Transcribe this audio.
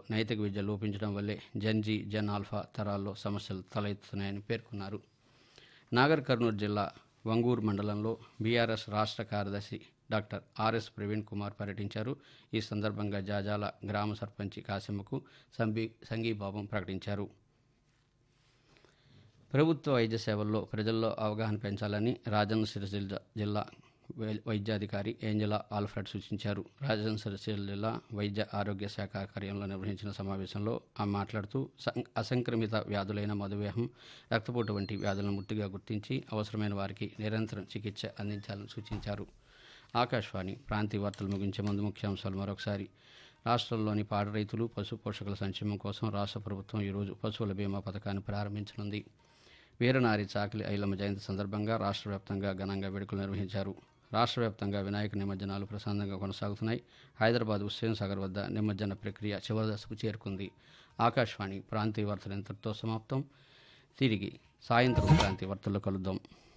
నైతిక విద్య లోపించడం వల్లే జెన్జీ జెన్ ఆల్ఫా తరాల్లో సమస్యలు తలెత్తుతున్నాయని పేర్కొన్నారు. నాగర్ కర్నూలు జిల్లా వంగూరు మండలంలో బీఆర్ఎస్ రాష్ట్ర కార్యదర్శి డాక్టర్ ఆర్ఎస్ ప్రవీణ్ కుమార్ పర్యటించారు. ఈ సందర్భంగా జాజాల గ్రామ సర్పంచి కాసిమ్మకు సంఘీభావం ప్రకటించారు. ప్రభుత్వ వైద్య సేవల్లో ప్రజల్లో అవగాహన పెంచాలని రాజన్న సిరిసిల్ల జిల్లా వైద్యాధికారి ఏంజలా ఆల్ఫ్రెడ్ సూచించారు. రాజన్న సిరిసిల్ల జిల్లా వైద్య ఆరోగ్య శాఖ కార్యాలయంలో నిర్వహించిన సమావేశంలో ఆమె మాట్లాడుతూ అసంక్రమిత వ్యాధులైన మధుమేహం, రక్తపోటు వంటి వ్యాధులను ముట్టిగా గుర్తించి అవసరమైన వారికి నిరంతరం చికిత్స అందించాలని సూచించారు. ఆకాశవాణి ప్రాంతీయ వార్తలు ముగించే ముందు ముఖ్యాంశాలు మరొకసారి. రాష్ట్రంలోని పాడి రైతులు, పశు పోషకుల సంక్షేమం కోసం రాష్ట్ర ప్రభుత్వం ఈరోజు పశువుల బీమా పథకాన్ని ప్రారంభించనుంది. వీరనారి చాకిలి ఐలమ్మ జయంతి సందర్భంగా రాష్ట్ర వ్యాప్తంగా ఘనంగా వేడుకలు నిర్వహించారు. రాష్ట్ర వ్యాప్తంగా వినాయక నిమజ్జనాలు ప్రశాంతంగా కొనసాగుతున్నాయి. హైదరాబాద్ హుస్సేన్ సాగర్ వద్ద నిమజ్జన ప్రక్రియ చివరి దశకు చేరుకుంది. ఆకాశవాణి ప్రాంతీయ వార్తలు ఇంతటితో సమాప్తం. తిరిగి సాయంత్రం ప్రాంతీయ వార్తల్లో కలుద్దాం.